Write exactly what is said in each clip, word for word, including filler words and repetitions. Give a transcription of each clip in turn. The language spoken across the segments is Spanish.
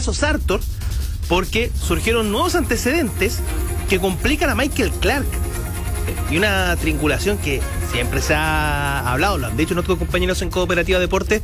caso Sartor, porque surgieron nuevos antecedentes que complican a Michael Clark. Y una triangulación que siempre se ha hablado, lo han dicho nuestros compañeros en Cooperativa Deportes,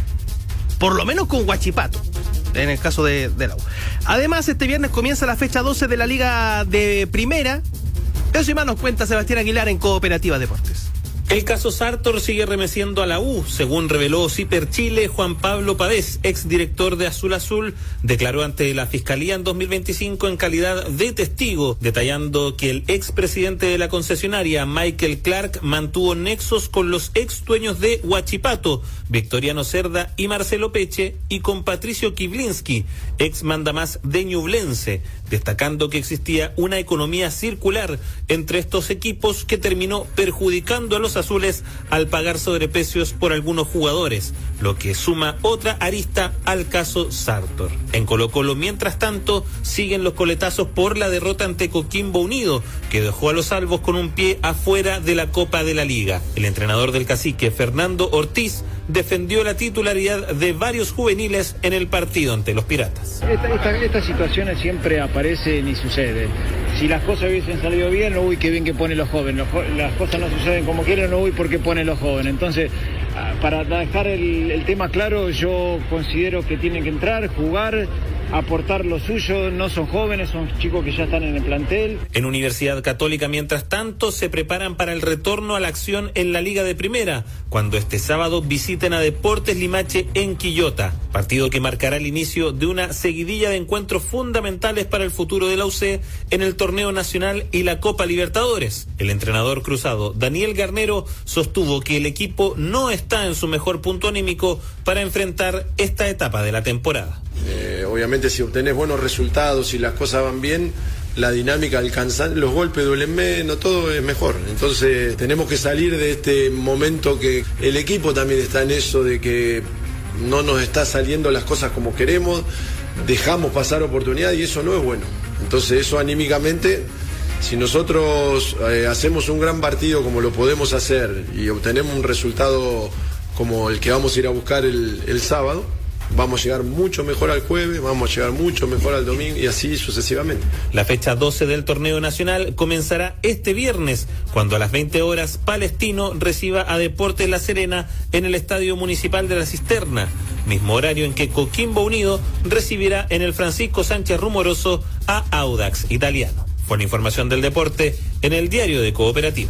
por lo menos con Huachipato, en el caso de, de la U. Además, este viernes comienza la fecha doce de la Liga de Primera. Eso y más nos cuenta Sebastián Aguilar en Cooperativa Deportes. El caso Sartor sigue remeciendo a la U. Según reveló Ciper Chile, Juan Pablo Pavés, exdirector de Azul Azul, declaró ante la Fiscalía en dos mil veinticinco en calidad de testigo, detallando que el expresidente de la concesionaria, Michael Clark, mantuvo nexos con los ex dueños de Huachipato, Victoriano Cerda y Marcelo Peche, y con Patricio Kiblinski, ex mandamás de Ñublense, destacando que existía una economía circular entre estos equipos que terminó perjudicando a los azules al pagar sobreprecios por algunos jugadores, lo que suma otra arista al caso Sartor. En Colo-Colo, mientras tanto, siguen los coletazos por la derrota ante Coquimbo Unido, que dejó a los albos con un pie afuera de la Copa de la Liga. El entrenador del Cacique, Fernando Ortiz, defendió la titularidad de varios juveniles en el partido ante los Piratas. Esta, esta, estas situaciones siempre aparecen y suceden. Si las cosas hubiesen salido bien, no, uy, qué bien que pone los jóvenes. Los, las cosas no suceden como quieren, no, uy, porque pone los jóvenes. Entonces, para dejar el, el tema claro, yo considero que tienen que entrar, jugar, aportar lo suyo. No son jóvenes, son chicos que ya están en el plantel. En Universidad Católica, mientras tanto, se preparan para el retorno a la acción en la Liga de Primera, cuando este sábado visiten a Deportes Limache en Quillota, partido que marcará el inicio de una seguidilla de encuentros fundamentales para el futuro de la U C en el torneo nacional y la Copa Libertadores. El entrenador cruzado, Daniel Garnero, sostuvo que el equipo no está en su mejor punto anímico para enfrentar esta etapa de la temporada. Eh, obviamente si obtenés buenos resultados y las cosas van bien, la dinámica alcanza, los golpes duelen menos, todo es mejor. Entonces tenemos que salir de este momento que el equipo también está en eso de que no nos está saliendo las cosas como queremos, dejamos pasar oportunidad y eso no es bueno. Entonces eso anímicamente, si nosotros eh, hacemos un gran partido como lo podemos hacer y obtenemos un resultado como el que vamos a ir a buscar el, el sábado, vamos a llegar mucho mejor al jueves, vamos a llegar mucho mejor al domingo y así sucesivamente. La fecha doce del torneo nacional comenzará este viernes, cuando a las veinte horas Palestino reciba a Deportes La Serena en el Estadio Municipal de La Cisterna, mismo horario en que Coquimbo Unido recibirá en el Francisco Sánchez Rumoroso a Audax Italiano. Con información del deporte en el diario de Cooperativa.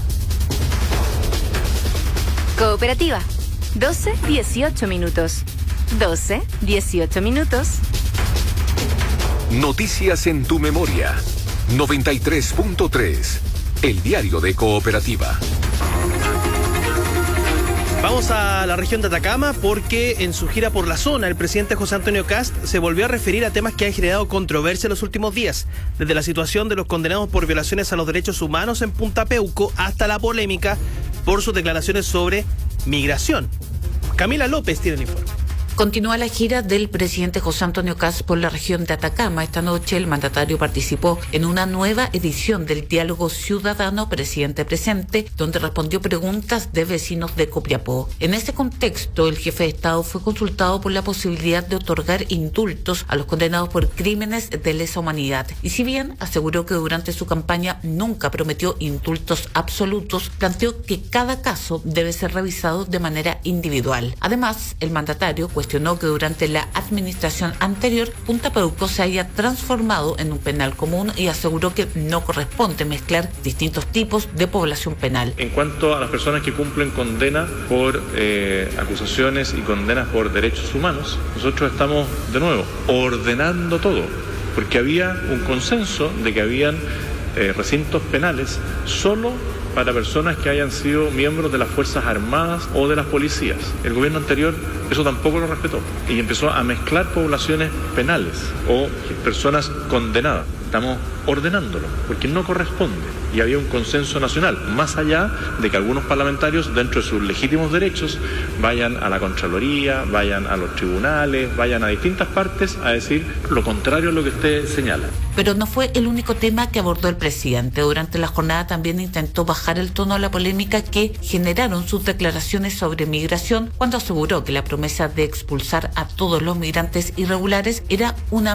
Cooperativa, doce dieciocho minutos. doce dieciocho minutos. Noticias en tu memoria. noventa y tres punto tres. El diario de Cooperativa. Vamos a la región de Atacama porque en su gira por la zona el presidente José Antonio Kast se volvió a referir a temas que han generado controversia en los últimos días, desde la situación de los condenados por violaciones a los derechos humanos en Punta Peuco hasta la polémica por sus declaraciones sobre migración. Camila López tiene el informe. Continúa la gira del presidente José Antonio Kast por la región de Atacama. Esta noche el mandatario participó en una nueva edición del Diálogo Ciudadano Presidente Presente, donde respondió preguntas de vecinos de Copiapó. En ese contexto, el jefe de Estado fue consultado por la posibilidad de otorgar indultos a los condenados por crímenes de lesa humanidad. Y si bien aseguró que durante su campaña nunca prometió indultos absolutos, planteó que cada caso debe ser revisado de manera individual. Además, el mandatario cuestionó que durante la administración anterior Punta Peuco se haya transformado en un penal común y aseguró que no corresponde mezclar distintos tipos de población penal. En cuanto a las personas que cumplen condena por eh, acusaciones y condenas por derechos humanos, nosotros estamos de nuevo ordenando todo, porque había un consenso de que habían eh, recintos penales solo para personas que hayan sido miembros de las Fuerzas Armadas o de las policías. El gobierno anterior eso tampoco lo respetó y empezó a mezclar poblaciones penales o personas condenadas. Estamos ordenándolo, porque no corresponde. Y había un consenso nacional, más allá de que algunos parlamentarios, dentro de sus legítimos derechos, vayan a la Contraloría, vayan a los tribunales, vayan a distintas partes a decir lo contrario a lo que usted señala. Pero no fue el único tema que abordó el presidente. Durante la jornada también intentó bajar el tono a la polémica que generaron sus declaraciones sobre migración, cuando aseguró que la promesa de expulsar a todos los migrantes irregulares era una